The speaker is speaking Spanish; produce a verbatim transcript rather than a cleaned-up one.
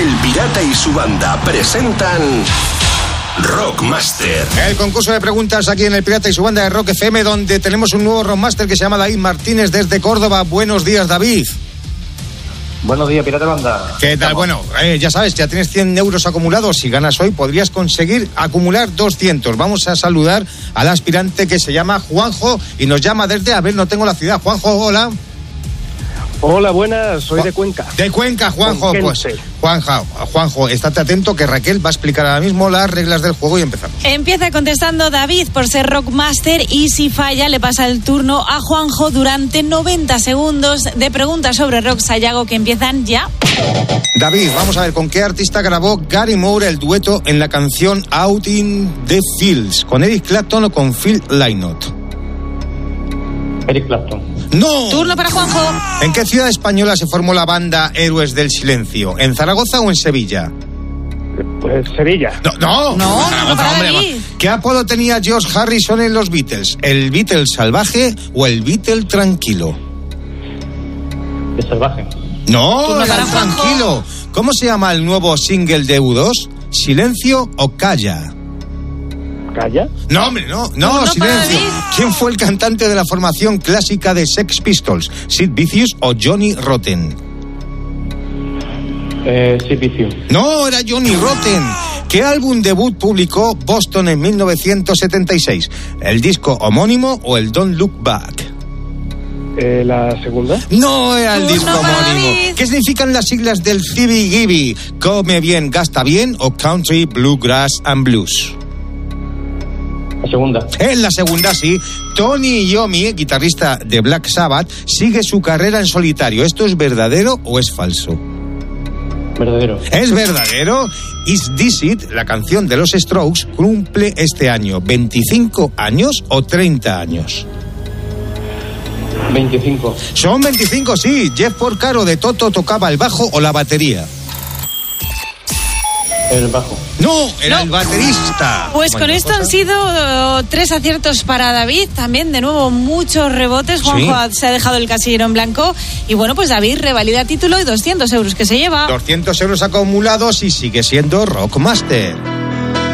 El Pirata y su banda presentan Rockmaster. El concurso de preguntas aquí en El Pirata y su banda de Rock F M, donde tenemos un nuevo Rockmaster que se llama David Martínez desde Córdoba. Buenos días, David. Buenos días, Pirata Banda. ¿Qué tal? Bueno, eh, ya sabes, ya tienes cien euros acumulados. Si ganas hoy, podrías conseguir acumular doscientos. Vamos a saludar al aspirante que se llama Juanjo y nos llama desde, a ver, no tengo la ciudad. Juanjo, hola. Hola, buenas, soy de Cuenca. De Cuenca, Juanjo. Pues, Juanjo, Juanjo, estate atento que Raquel va a explicar ahora mismo las reglas del juego y empezamos. Empieza contestando David por ser Rockmaster y si falla le pasa el turno a Juanjo durante noventa segundos de preguntas sobre rock Sayago que empiezan ya. David, vamos a ver, ¿con qué artista grabó Gary Moore el dueto en la canción Out in the Fields? ¿Con Eric Clapton o con Phil Lynott? Eric Clapton. ¡No! Turno para Juanjo. ¿En qué ciudad española se formó la banda Héroes del Silencio? ¿En Zaragoza o en Sevilla? Pues Sevilla. No, no. No, Zaragoza, no, para hombre. David. ¿Qué apodo tenía George Harrison en los Beatles? ¿El Beatle salvaje o el Beatle tranquilo? De salvaje. No, Turno era para el Juanjo. tranquilo. ¿Cómo se llama el nuevo single de U dos? ¿Silencio o Calla? ¿Calla? No, hombre, no, no, Turno silencio. para David. ¿Quién fue el cantante de la formación clásica de Sex Pistols? ¿Sid Vicious o Johnny Rotten? Eh, sí, vicio. No, era Johnny Rotten. ¿Qué álbum debut publicó Boston en mil novecientos setenta y seis? ¿El disco homónimo o el Don't Look Back? Eh, la segunda. No era el Turno disco para homónimo. David. ¿Qué significan las siglas del Gibby Gibby? ¿Come bien, gasta bien o Country, Bluegrass and Blues? La segunda. En la segunda, sí. Tony Iommi, guitarrista de Black Sabbath, sigue su carrera en solitario. ¿Esto es verdadero o es falso? Verdadero. Es verdadero. Is This It, la canción de los Strokes, cumple este año veinticinco años o treinta años. veinticinco. Son veinticinco, sí. Jeff Porcaro de Toto tocaba el bajo o la batería. El bajo. No, era No. el baterista. Pues Bueno, con esto cosa. han sido uh, tres aciertos para David. También, de nuevo, muchos rebotes. Juanjo Sí. se ha dejado el casillero en blanco. Y bueno, pues David revalida título y doscientos euros que se lleva. doscientos euros acumulados y sigue siendo Rockmaster.